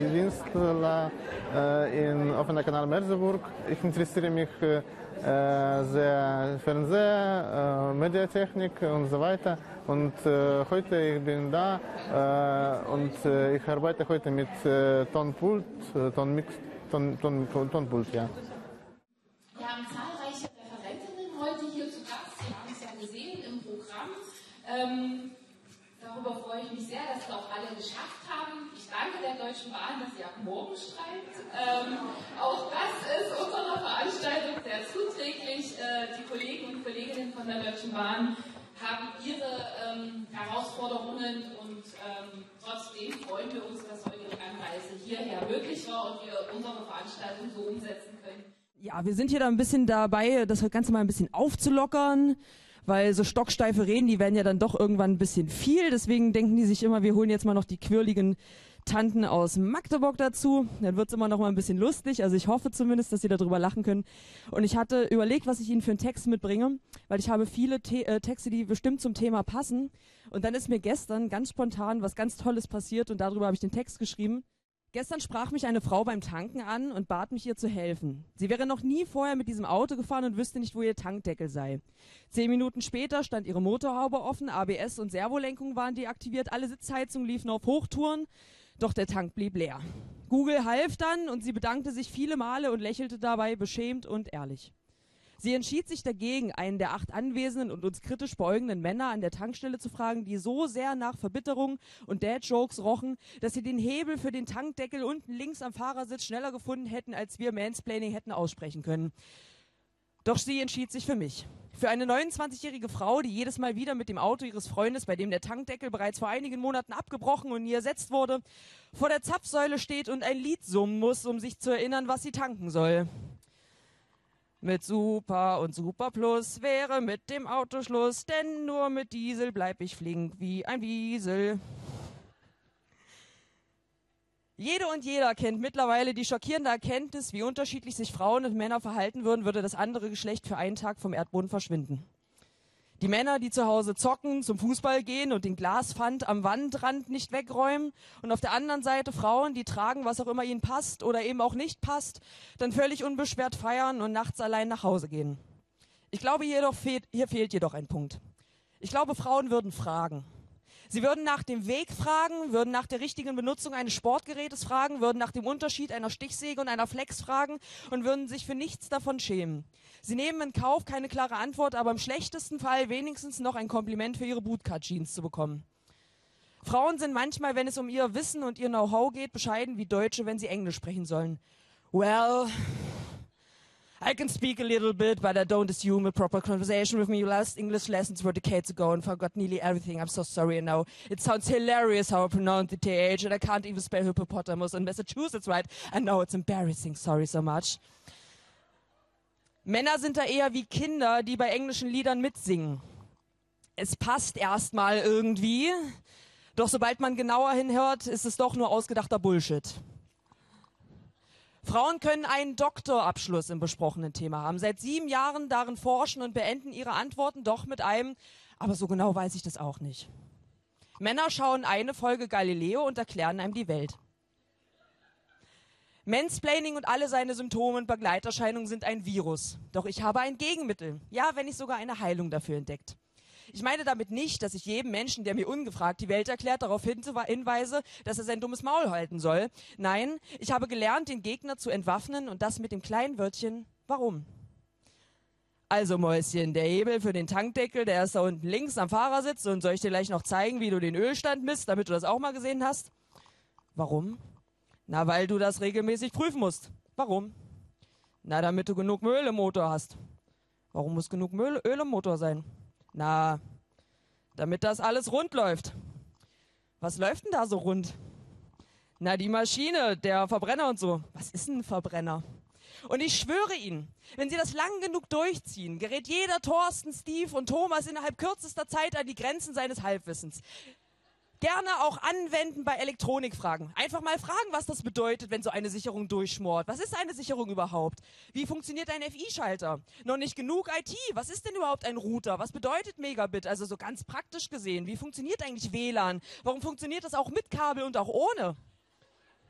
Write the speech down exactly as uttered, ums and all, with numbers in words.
Dienstler äh, in offener Kanal Merseburg. Ich interessiere mich äh, sehr Fernseher, äh, Mediatechnik und so weiter. Und äh, heute ich bin da äh, und äh, ich arbeite heute mit äh, Tonpult, äh, Tonmix, Ton, Ton, Ton, Tonpult, ja. Wir haben zahlreiche Referentinnen heute hier zu Gast. Sie haben es ja gesehen im Programm. Ähm, darüber freue ich mich sehr, dass wir auch alle geschafft haben. Ich danke der Deutschen Bahn, dass sie ab morgen streikt. Ähm, auch das ist unserer Veranstaltung sehr zuträglich. Äh, die Kollegen und Kolleginnen von der Deutschen Bahn haben ihre ähm, Herausforderungen und ähm, trotzdem freuen wir uns, dass heute die Anreise hierher möglich war und wir unsere Veranstaltung so umsetzen können. Ja, wir sind hier da ein bisschen dabei, das Ganze mal ein bisschen aufzulockern, weil so stocksteife Reden, die werden ja dann doch irgendwann ein bisschen viel. Deswegen denken die sich immer, wir holen jetzt mal noch die quirligen Tanten aus Magdeburg dazu. Dann wird's immer noch mal ein bisschen lustig. Also ich hoffe zumindest, dass Sie darüber lachen können. Und ich hatte überlegt, was ich Ihnen für einen Text mitbringe, weil ich habe viele Te äh, Texte, die bestimmt zum Thema passen. Und dann ist mir gestern ganz spontan was ganz Tolles passiert und darüber habe ich den Text geschrieben. Gestern sprach mich eine Frau beim Tanken an und bat mich, ihr zu helfen. Sie wäre noch nie vorher mit diesem Auto gefahren und wüsste nicht, wo ihr Tankdeckel sei. Zehn Minuten später stand ihre Motorhaube offen, A B S und Servolenkung waren deaktiviert, alle Sitzheizungen liefen auf Hochtouren, doch der Tank blieb leer. Google half dann und sie bedankte sich viele Male und lächelte dabei beschämt und ehrlich. Sie entschied sich dagegen, einen der acht anwesenden und uns kritisch beäugenden Männer an der Tankstelle zu fragen, die so sehr nach Verbitterung und Dad-Jokes rochen, dass sie den Hebel für den Tankdeckel unten links am Fahrersitz schneller gefunden hätten, als wir Mansplaining hätten aussprechen können. Doch sie entschied sich für mich. Für eine neunundzwanzigjährige Frau, die jedes Mal wieder mit dem Auto ihres Freundes, bei dem der Tankdeckel bereits vor einigen Monaten abgebrochen und nie ersetzt wurde, vor der Zapfsäule steht und ein Lied summen muss, um sich zu erinnern, was sie tanken soll. Mit Super und Super Plus wäre mit dem Auto Schluss, denn nur mit Diesel bleib ich flink wie ein Wiesel. Jede und jeder kennt mittlerweile die schockierende Erkenntnis, wie unterschiedlich sich Frauen und Männer verhalten würden, würde das andere Geschlecht für einen Tag vom Erdboden verschwinden. Die Männer, die zu Hause zocken, zum Fußball gehen und den Glaspfand am Wandrand nicht wegräumen. Und auf der anderen Seite Frauen, die tragen, was auch immer ihnen passt oder eben auch nicht passt, dann völlig unbeschwert feiern und nachts allein nach Hause gehen. Ich glaube, jedoch fehlt, hier fehlt jedoch ein Punkt. Ich glaube, Frauen würden fragen. Sie würden nach dem Weg fragen, würden nach der richtigen Benutzung eines Sportgerätes fragen, würden nach dem Unterschied einer Stichsäge und einer Flex fragen und würden sich für nichts davon schämen. Sie nehmen in Kauf, keine klare Antwort, aber im schlechtesten Fall wenigstens noch ein Kompliment für ihre Bootcut-Jeans zu bekommen. Frauen sind manchmal, wenn es um ihr Wissen und ihr Know-how geht, bescheiden wie Deutsche, wenn sie Englisch sprechen sollen. Well, I can speak a little bit, but I don't assume a proper conversation with me. Your last English lessons were decades ago and forgot nearly everything. I'm so sorry and now. It sounds hilarious how I pronounce the T H and I can't even spell hippopotamus in Massachusetts right. I know it's embarrassing. Sorry so much. Männer sind da eher wie Kinder, die bei englischen Liedern mitsingen. Es passt erstmal irgendwie, doch sobald man genauer hinhört, ist es doch nur ausgedachter Bullshit. Frauen können einen Doktorabschluss im besprochenen Thema haben, seit sieben Jahren darin forschen und beenden ihre Antworten doch mit einem, aber so genau weiß ich das auch nicht. Männer schauen eine Folge Galileo und erklären einem die Welt. Mansplaining und alle seine Symptome und Begleiterscheinungen sind ein Virus. Doch ich habe ein Gegenmittel, ja, wenn nicht sogar eine Heilung dafür entdeckt. Ich meine damit nicht, dass ich jedem Menschen, der mir ungefragt die Welt erklärt, darauf hinweise, dass er sein dummes Maul halten soll. Nein, ich habe gelernt, den Gegner zu entwaffnen und das mit dem kleinen Wörtchen, warum? Also Mäuschen, der Hebel für den Tankdeckel, der ist da unten links am Fahrersitz und soll ich dir gleich noch zeigen, wie du den Ölstand misst, damit du das auch mal gesehen hast? Warum? Na, weil du das regelmäßig prüfen musst. Warum? Na, damit du genug Öl im Motor hast. Warum muss genug Öl, Öl im Motor sein? Na, damit das alles rund läuft. Was läuft denn da so rund? Na, die Maschine, der Verbrenner und so. Was ist denn ein Verbrenner? Und ich schwöre Ihnen, wenn Sie das lang genug durchziehen, gerät jeder Thorsten, Steve und Thomas innerhalb kürzester Zeit an die Grenzen seines Halbwissens. Gerne auch anwenden bei Elektronikfragen. Einfach mal fragen, was das bedeutet, wenn so eine Sicherung durchschmort. Was ist eine Sicherung überhaupt? Wie funktioniert ein F I-Schalter? Noch nicht genug I T. Was ist denn überhaupt ein Router? Was bedeutet Megabit? Also so ganz praktisch gesehen. Wie funktioniert eigentlich W L A N? Warum funktioniert das auch mit Kabel und auch ohne?